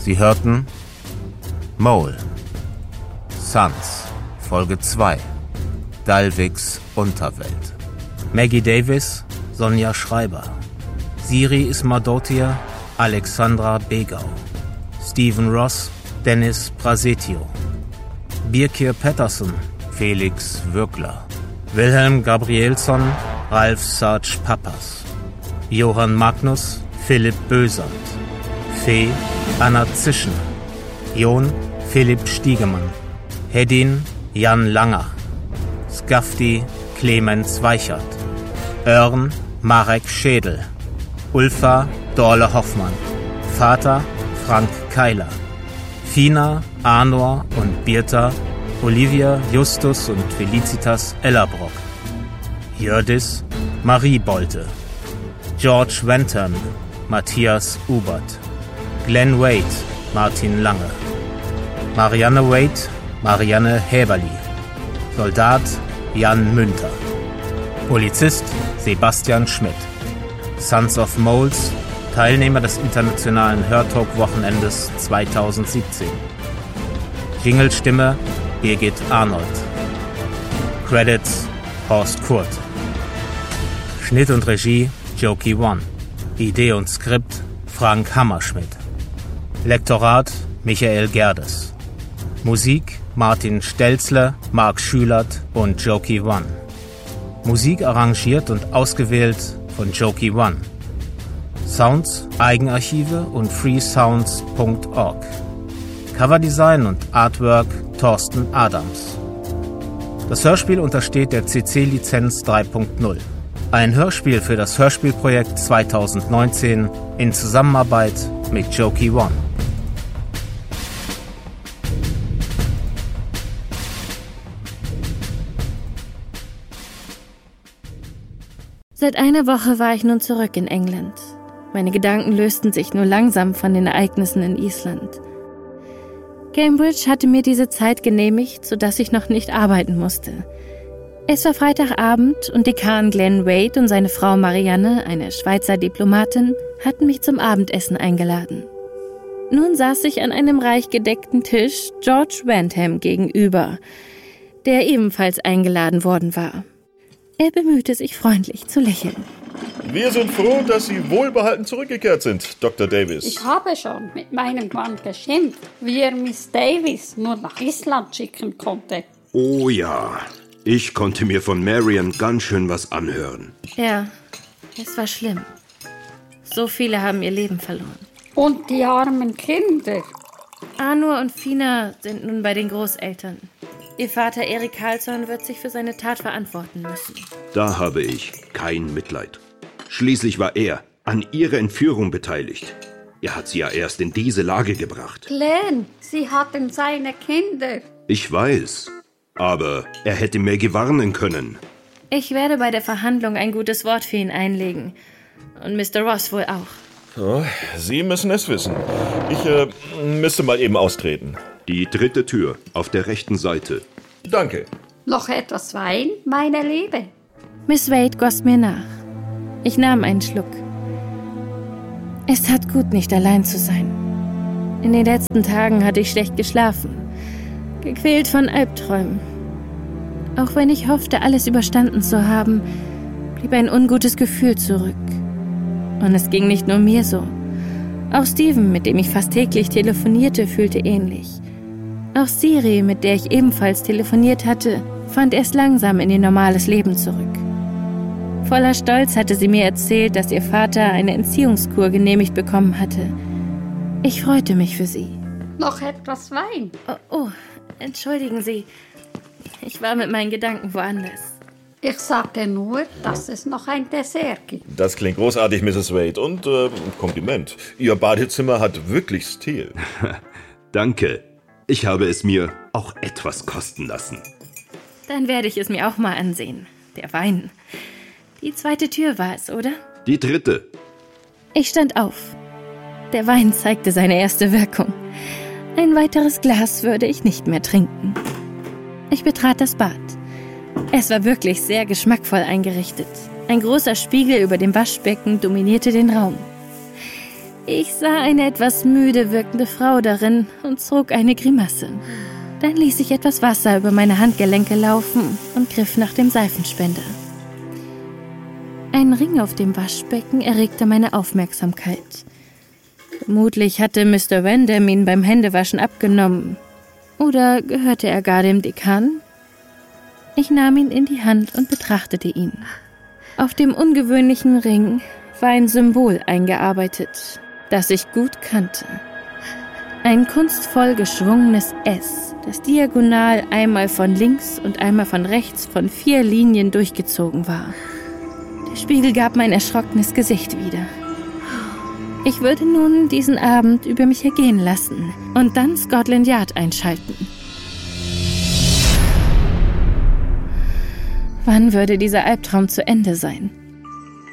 Sie hörten Mole, Sons, Folge 2, Dalviks Unterwelt. Maggie Davis, Sonja Schreiber. Siri Ismadotia, Alexandra Begau. Stephen Ross, Dennis Prasetio. Birkir Pettersson, Felix Würgler. Wilhelm Gabrielsson, Ralf Sarge Pappas. Johann Magnus, Philipp Bösand. Fee, Anna Zischner. Jon, Philipp Stiegemann. Hedin, Jan Langer. Skafti, Clemens Weichert. Örn, Marek Schädel. Ulfa, Dorle Hoffmann. Vater, Frank Keiler. Fina, Arnor und Birta, Olivia, Justus und Felicitas Ellerbrock. Jördis, Marie Bolte. George Wentham, Matthias Ubert. Glenn Wade, Martin Lange. Marianne Wade, Marianne Häberli. Soldat, Jan Münter. Polizist, Sebastian Schmidt. Sons of Moles, Teilnehmer des internationalen Hörtalk-Wochenendes 2017. Jinglestimme, Birgit Arnold. Credits, Horst Kurt. Schnitt und Regie, Jokey One. Idee und Skript, Frank Hammerschmidt. Lektorat, Michael Gerdes. Musik, Martin Stelzler, Marc Schülert und Jokey One. Musik arrangiert und ausgewählt von Jokey One. Sounds, Eigenarchive und freesounds.org. Coverdesign und Artwork Thorsten Adams. Das Hörspiel untersteht der CC-Lizenz 3.0. Ein Hörspiel für das Hörspielprojekt 2019 in Zusammenarbeit mit Jokey One. Seit einer Woche war ich nun zurück in England. Meine Gedanken lösten sich nur langsam von den Ereignissen in Island. Cambridge hatte mir diese Zeit genehmigt, sodass ich noch nicht arbeiten musste. Es war Freitagabend und Dekan Glenn Wade und seine Frau Marianne, eine Schweizer Diplomatin, hatten mich zum Abendessen eingeladen. Nun saß ich an einem reich gedeckten Tisch George Wentham gegenüber, der ebenfalls eingeladen worden war. Er bemühte sich freundlich zu lächeln. Wir sind froh, dass Sie wohlbehalten zurückgekehrt sind, Dr. Davis. Ich habe schon mit meinem Mann geschimpft, wie er Miss Davis nur nach Island schicken konnte. Oh ja, ich konnte mir von Marian ganz schön was anhören. Ja, es war schlimm. So viele haben ihr Leben verloren. Und die armen Kinder. Arnur und Fina sind nun bei den Großeltern. Ihr Vater Erik Karlsson wird sich für seine Tat verantworten müssen. Da habe ich kein Mitleid. Schließlich war er an ihrer Entführung beteiligt. Er hat sie ja erst in diese Lage gebracht. Glenn, sie hatten seine Kinder. Ich weiß, aber er hätte Maggie warnen können. Ich werde bei der Verhandlung ein gutes Wort für ihn einlegen. Und Mr. Ross wohl auch. Oh, Sie müssen es wissen. Ich müsste mal eben austreten. Die dritte Tür auf der rechten Seite. Danke. Noch etwas Wein, meine Liebe? Miss Wade goss mir nach. Ich nahm einen Schluck. Es tat gut, nicht allein zu sein. In den letzten Tagen hatte ich schlecht geschlafen, gequält von Albträumen. Auch wenn ich hoffte, alles überstanden zu haben, blieb ein ungutes Gefühl zurück. Und es ging nicht nur mir so. Auch Steven, mit dem ich fast täglich telefonierte, fühlte ähnlich. Auch Siri, mit der ich ebenfalls telefoniert hatte, fand erst langsam in ihr normales Leben zurück. Voller Stolz hatte sie mir erzählt, dass ihr Vater eine Entziehungskur genehmigt bekommen hatte. Ich freute mich für sie. Noch etwas Wein? Oh, entschuldigen Sie. Ich war mit meinen Gedanken woanders. Ich sagte nur, dass es noch ein Dessert gibt. Das klingt großartig, Mrs. Wade. Und Kompliment. Ihr Badezimmer hat wirklich Stil. Danke. Ich habe es mir auch etwas kosten lassen. Dann werde ich es mir auch mal ansehen. Der Wein. Die zweite Tür war es, oder? Die dritte. Ich stand auf. Der Wein zeigte seine erste Wirkung. Ein weiteres Glas würde ich nicht mehr trinken. Ich betrat das Bad. Es war wirklich sehr geschmackvoll eingerichtet. Ein großer Spiegel über dem Waschbecken dominierte den Raum. Ich sah eine etwas müde wirkende Frau darin und zog eine Grimasse. Dann ließ ich etwas Wasser über meine Handgelenke laufen und griff nach dem Seifenspender. Ein Ring auf dem Waschbecken erregte meine Aufmerksamkeit. Vermutlich hatte Mr. Random ihn beim Händewaschen abgenommen. Oder gehörte er gar dem Dekan? Ich nahm ihn in die Hand und betrachtete ihn. Auf dem ungewöhnlichen Ring war ein Symbol eingearbeitet, das ich gut kannte. Ein kunstvoll geschwungenes S, das diagonal einmal von links und einmal von rechts von 4 Linien durchgezogen war. Der Spiegel gab mein erschrockenes Gesicht wieder. Ich würde nun diesen Abend über mich ergehen lassen und dann Scotland Yard einschalten. Wann würde dieser Albtraum zu Ende sein?